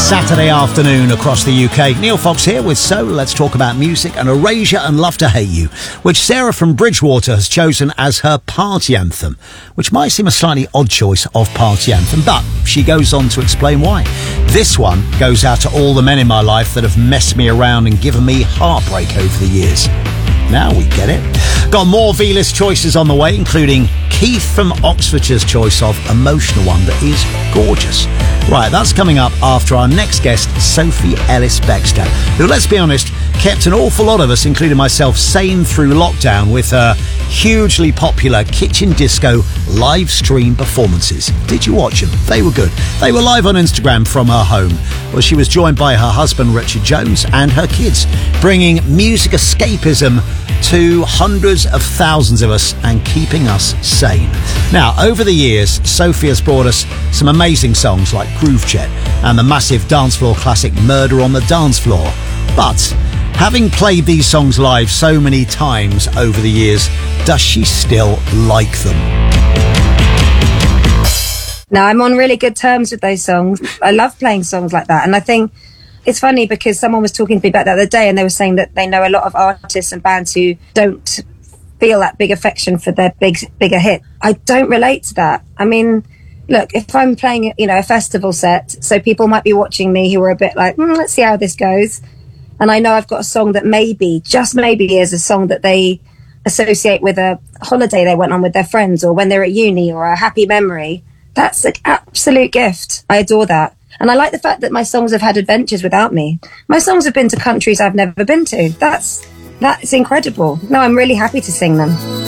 Saturday afternoon across the UK. Neil Fox here with So Let's Talk About Music and Erasure and Love to Hate You, which Sarah from Bridgewater has chosen as her party anthem, which might seem a slightly odd choice of party anthem, but she goes on to explain why. This one goes out to all the men in my life that have messed me around and given me heartbreak over the years. Now we get it. Got more V-list choices on the way, including Keith from Oxfordshire's choice of Emotional One that is gorgeous. Right, that's coming up after our next guest, Sophie Ellis-Bextor, who, let's be honest, kept an awful lot of us, including myself, sane through lockdown with her hugely popular kitchen disco live stream performances. Did you watch them? They were good. They were live on Instagram from her home, where she was joined by her husband Richard Jones and her kids, bringing music escapism to hundreds of thousands of us and keeping us sane. Now, over the years, Sophie has brought us some amazing songs like Groove Jet and the massive dance floor classic Murder on the Dance Floor. But having played these songs live so many times over the years, does she still like them? No, I'm on really good terms with those songs. I love playing songs like that. And I think it's funny because someone was talking to me about that the other day and they were saying that they know a lot of artists and bands who don't feel that big affection for their bigger hit. I don't relate to that. I mean, look, if I'm playing, a festival set, so people might be watching me who are a bit like, let's see how this goes. And I know I've got a song that maybe, just maybe, is a song that they associate with a holiday they went on with their friends or when they're at uni or a happy memory. That's an absolute gift. I adore that. And I like the fact that my songs have had adventures without me. My songs have been to countries I've never been to. That's incredible. No, I'm really happy to sing them.